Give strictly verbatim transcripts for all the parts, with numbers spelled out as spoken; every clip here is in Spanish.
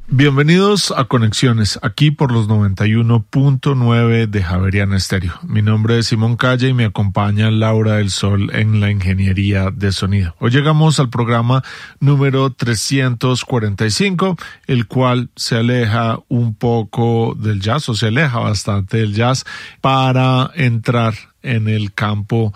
Bienvenidos a Conexiones, aquí por los noventa y uno punto nueve de Javeriana Estéreo. Mi nombre es Simón Calle y me acompaña Laura del Sol en la ingeniería de sonido. Hoy llegamos al programa número trescientos cuarenta y cinco, el cual se aleja un poco del jazz, o se aleja bastante del jazz, para entrar en el campo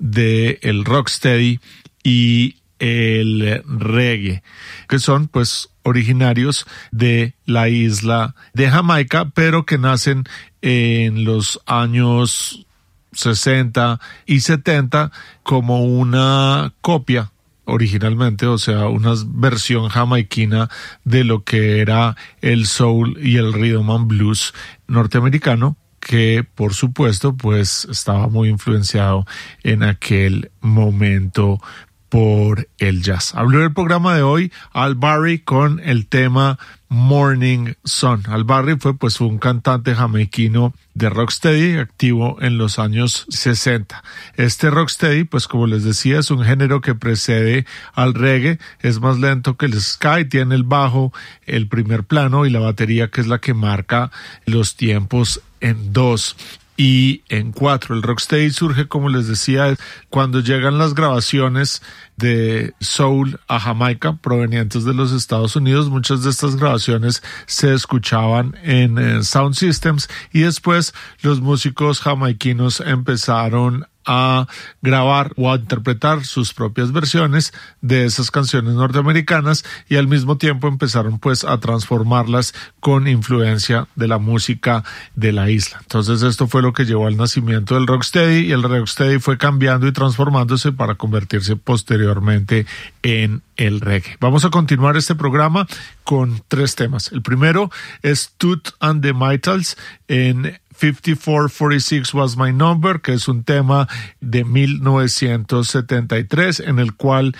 del rocksteady y el reggae, que son pues originarios de la isla de Jamaica, pero que nacen en los años sesenta y setenta como una copia originalmente, o sea, una versión jamaiquina de lo que era el soul y el rhythm and blues norteamericano, que por supuesto pues estaba muy influenciado en aquel momento por el jazz. Habló el programa de hoy Al Barry con el tema Morning Sun. Al Barry fue pues un cantante jamaiquino de rocksteady activo en los años sesenta. Este rocksteady, pues como les decía, es un género que precede al reggae, es más lento que el ska, tiene el bajo, el primer plano y la batería, que es la que marca los tiempos en dos y en cuatro. El rocksteady surge, como les decía, cuando llegan las grabaciones de soul a Jamaica provenientes de los Estados Unidos. Muchas de estas grabaciones se escuchaban en eh, sound systems, y después los músicos jamaiquinos empezaron a grabar o a interpretar sus propias versiones de esas canciones norteamericanas, y al mismo tiempo empezaron pues a transformarlas con influencia de la música de la isla. Entonces esto fue lo que llevó al nacimiento del rocksteady, y el rocksteady fue cambiando y transformándose para convertirse posteriormente en el reggae. Vamos a continuar este programa con tres temas. El primero es Toots and the Maytals en fifty-four forty-six Was My Number, que es un tema de mil novecientos setenta y tres en el cual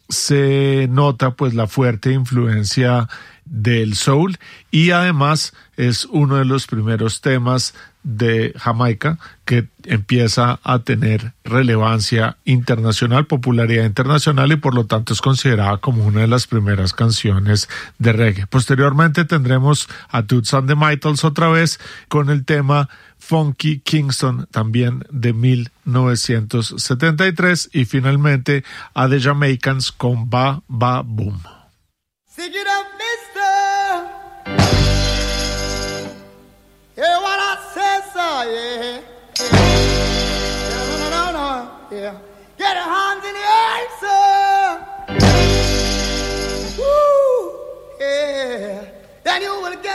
se nota pues la fuerte influencia del soul, y además es uno de los primeros temas de Jamaica que empieza a tener relevancia internacional, popularidad internacional, y por lo tanto es considerada como una de las primeras canciones de reggae. Posteriormente tendremos a Toots and the Maytals otra vez con el tema Funky Kingston, también de mil novecientos setenta y tres, y finalmente a The Jamaicans con Ba Ba Boom. Sing it up, mister. Hear what I say, sir, yeah. Yeah, no, no, no, no, yeah. Get your hands in the air, sir. Woo, yeah. Then you will get